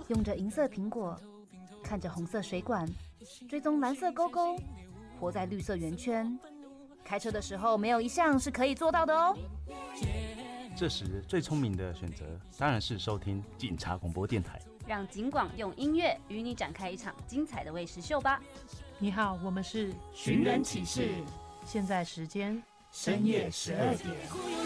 用着银色苹果，看着红色水管，追踪蓝色勾勾，活在绿色圆圈。开车的时候没有一项是可以做到的哦。 这时最聪明的选择当然是收听警察广播电台， 让警广用音乐与你展开一场精彩的卫视秀吧。 你好，我们是寻人启事， 现在时间深夜12点。